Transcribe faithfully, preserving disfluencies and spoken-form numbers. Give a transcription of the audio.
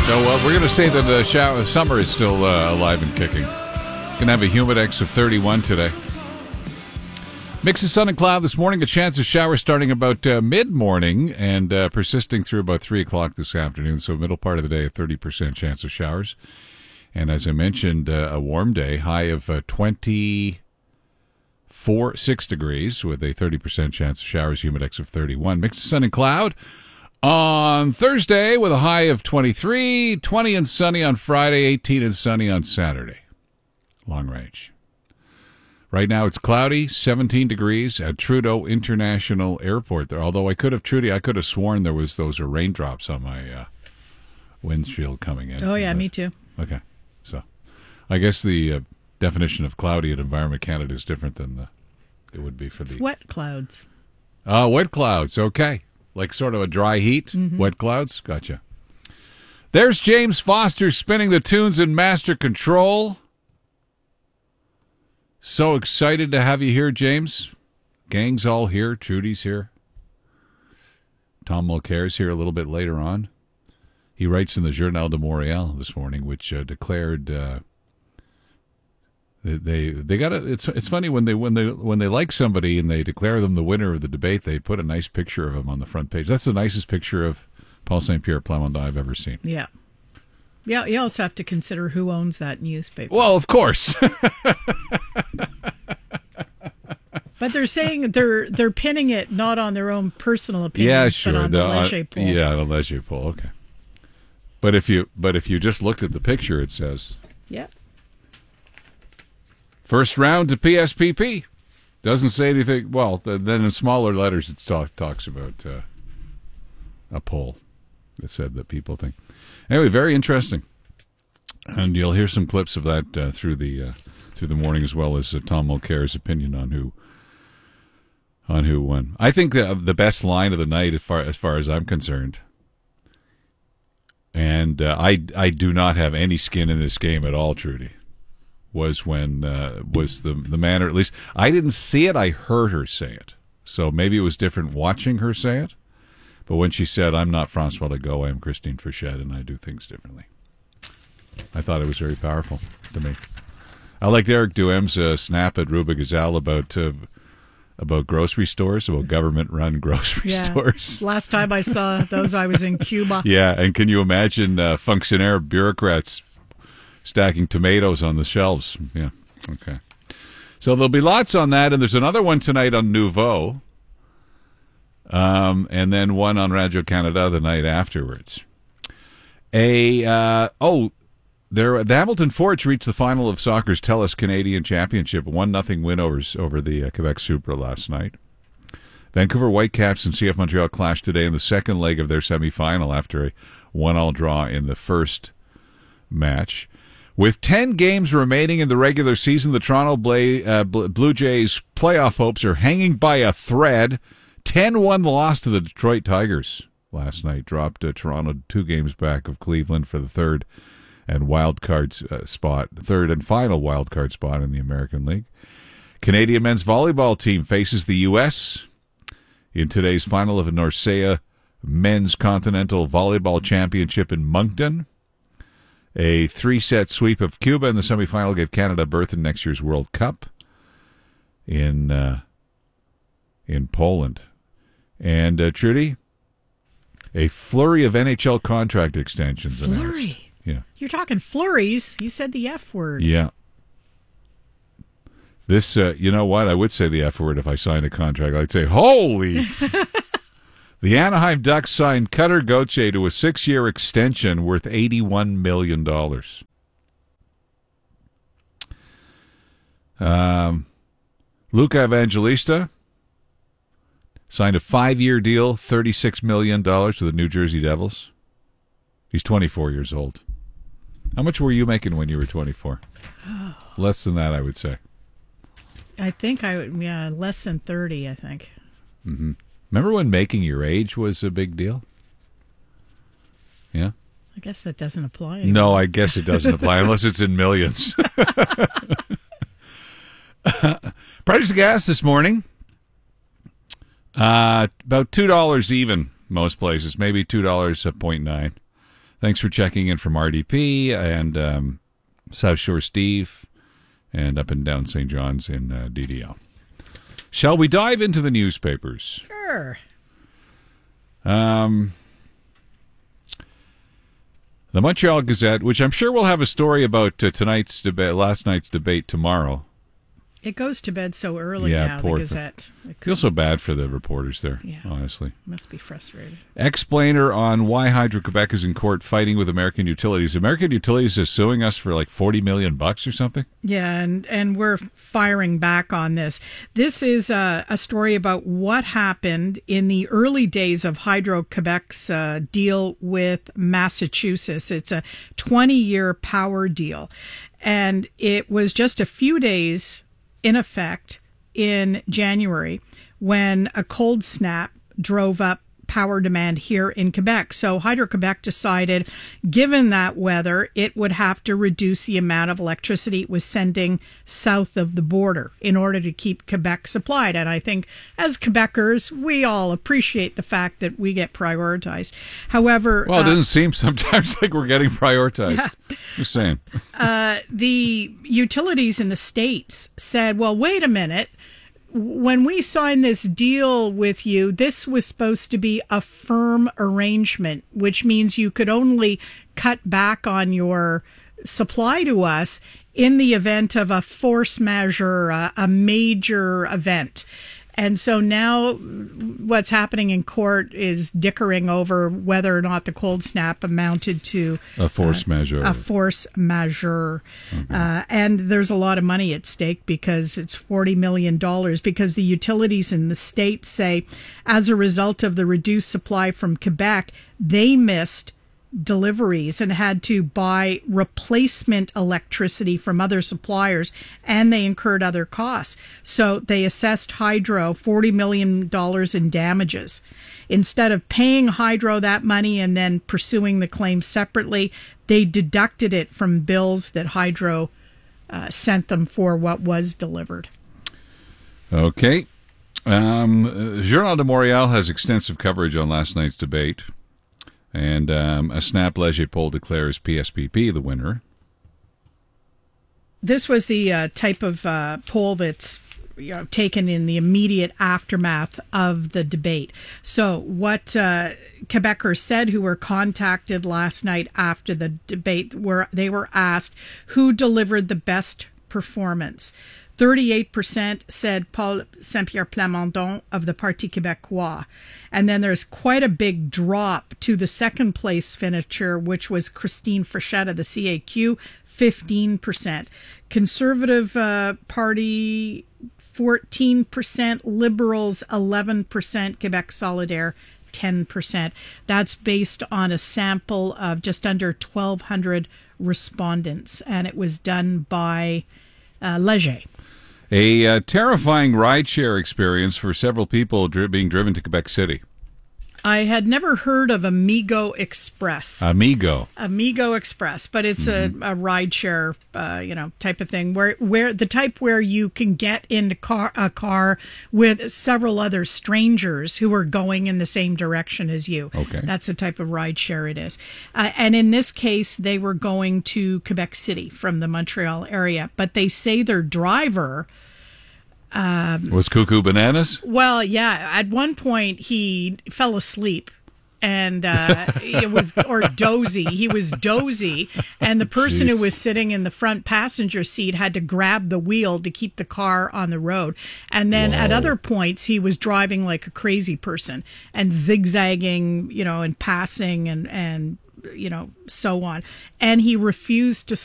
So uh, we're going to say that the shower, summer is still uh, alive and kicking. Going to have a humidex of thirty-one today. Mix of sun and cloud this morning. A chance of showers starting about uh, mid-morning and uh, persisting through about three o'clock this afternoon. So middle part of the day, a thirty percent chance of showers. And as I mentioned, uh, a warm day, high of uh, twenty-four, six degrees with a thirty percent chance of showers, humidex of thirty-one. Mix of sun and cloud on Thursday with a high of twenty-three, twenty and sunny on Friday, eighteen and sunny on Saturday. Long range. Right now it's cloudy, seventeen degrees at Trudeau International Airport. There, although I could have, Trudy, I could have sworn there was those are raindrops on my uh, windshield coming in. Oh, yeah, but, me too. Okay, so I guess the uh, definition of cloudy at Environment Canada is different than the it would be for it's the wet clouds. Uh, wet clouds, okay. Like sort of a dry heat, mm-hmm. Wet clouds, gotcha. There's James Foster spinning the tunes in master control. So excited to have you here, James. Gang's all here. Trudy's here. Tom Mulcair's here a little bit later on. He writes in the Journal de Montréal this morning, which uh, declared uh, they they got a, it's it's funny when they when they when they like somebody and they declare them the winner of the debate, they put a nice picture of him on the front page. That's the nicest picture of Paul Saint Pierre Plamondon I've ever seen. Yeah. Yeah, you also have to consider who owns that newspaper. Well, of course. But they're saying they're they're pinning it not on their own personal opinions, yeah, sure. but on the, the Leger uh, poll. Yeah, the Leger poll. Okay. But if you but if you just looked at the picture, it says, yeah, first round to P S P P. Doesn't say anything. Well, then in smaller letters, it talk, talks about uh, a poll that said that people think. Anyway, very interesting, and you'll hear some clips of that uh, through the uh, through the morning, as well as uh, Tom Mulcair's opinion on who on who won. I think the the best line of the night, as far as far as I'm concerned, and uh, I I do not have any skin in this game at all, Trudy, was when uh, was the the manner. At least I didn't see it. I heard her say it, so maybe it was different watching her say it. But when she said, "I'm not Francois Legault, I'm Christine Frechette, and I do things differently," I thought it was very powerful to me. I liked Eric Duhame's uh, snap at Ruba Gazal about uh, about grocery stores, about government-run grocery yeah. stores. Last time I saw those, I was in Cuba. Yeah, and can you imagine uh, fonctionnaire bureaucrats stacking tomatoes on the shelves? Yeah, okay. So there'll be lots on that, and there's another one tonight on Nouveau. Um, and then one on Radio-Canada the night afterwards. A uh, oh, there the Hamilton Forge reached the final of soccer's TELUS Canadian Championship, one nothing win over over the uh, Quebec Supra last night. Vancouver Whitecaps and C F Montreal clashed today in the second leg of their semifinal after a one-all draw in the first match. With ten games remaining in the regular season, the Toronto Blay, uh, Blue Jays' playoff hopes are hanging by a thread. ten one loss to the Detroit Tigers last night. Dropped uh, Toronto two games back of Cleveland for the third and wild card uh, spot, third and final wild card spot in the American League. Canadian men's volleyball team faces the U S in today's final of the Norcia Men's Continental Volleyball Championship in Moncton. A three-set sweep of Cuba in the semifinal gave Canada a berth in next year's World Cup in uh, in Poland. And, uh, Trudy, a flurry of N H L contract extensions Flurry? announced. Yeah. You're talking flurries. You said the F word. Yeah. This, uh, you know what? I would say the F word if I signed a contract. I'd say, holy. The Anaheim Ducks signed Cutter Gauthier to a six-year extension worth eighty-one million dollars. Um, Luca Evangelista signed a five-year deal, thirty-six million dollars to the New Jersey Devils. He's twenty-four years old. How much were you making when you were twenty-four? Oh. Less than that, I would say. I think I would, yeah, less than thirty, I think. Mm-hmm. Remember when making your age was a big deal? Yeah? I guess that doesn't apply anymore. No, I guess it doesn't apply unless it's in millions. Price of gas this morning, uh, about two dollars even most places, maybe two dollars a point nine. Thanks for checking in from R D P and um, South Shore Steve and up and down Saint John's in uh, D D L. Shall we dive into the newspapers? Sure. Um, the Montreal Gazette, which I'm sure will have a story about uh, tonight's debate, last night's debate tomorrow. It goes to bed so early Yeah, now, poor the Gazette. I feel so bad for the reporters there, Yeah. honestly. Must be frustrated. Explainer on why Hydro-Quebec is in court fighting with American Utilities. American Utilities is suing us for like forty million bucks or something. Yeah, and, and we're firing back on this. This is a, a story about what happened in the early days of Hydro-Quebec's uh, deal with Massachusetts. It's a twenty-year power deal, and it was just a few days in effect in January when a cold snap drove up power demand here in Quebec. So Hydro-Quebec decided, given that weather, it would have to reduce the amount of electricity it was sending south of the border in order to keep Quebec supplied. And I think as Quebecers, we all appreciate the fact that we get prioritized. However... Well, it uh, doesn't seem sometimes like we're getting prioritized. Yeah. Just saying. uh, the utilities in the States said, well, wait a minute. When we signed this deal with you, this was supposed to be a firm arrangement, which means you could only cut back on your supply to us in the event of a force majeure, a, a major event. And so now what's happening in court is dickering over whether or not the cold snap amounted to A force uh, majeure. A force majeure. Okay. Uh, and there's a lot of money at stake because it's forty million dollars, because the utilities in the state say as a result of the reduced supply from Quebec, they missed deliveries and had to buy replacement electricity from other suppliers, and they incurred other costs. So they assessed Hydro forty million dollars in damages. Instead of paying Hydro that money and then pursuing the claim separately, they deducted it from bills that Hydro uh, sent them for what was delivered. Okay. Um, uh, Journal de Montréal has extensive coverage on last night's debate. And um, a Snap Leger poll declares P S P P the winner. This was the uh, type of uh, poll that's you know, taken in the immediate aftermath of the debate. So what uh, Quebecers said who were contacted last night after the debate, were they were asked who delivered the best performance. thirty-eight percent said Paul Saint-Pierre Plamondon of the Parti Québécois. And then there's quite a big drop to the second place finisher, which was Christine Frechette of the C A Q, fifteen percent. Conservative uh, Party, fourteen percent. Liberals, eleven percent. Quebec Solidaire, ten percent. That's based on a sample of just under twelve hundred respondents. And it was done by uh, Leger. A uh, terrifying rideshare experience for several people dri- being driven to Quebec City. I had never heard of Amigo Express. Amigo. Amigo Express, but it's mm-hmm. a, a rideshare, uh, you know, type of thing where where the type where you can get into car a car with several other strangers who are going in the same direction as you. Okay, that's the type of rideshare it is. Uh, and in this case, they were going to Quebec City from the Montreal area, but they say their driver. Um, was Cuckoo Bananas? Well, yeah. At one point, he fell asleep, and uh, it was or dozy. He was dozy, and the person Jeez. who was sitting in the front passenger seat had to grab the wheel to keep the car on the road. And then Whoa. at other points, he was driving like a crazy person and zigzagging, you know, and passing and and you know so on. And he refused to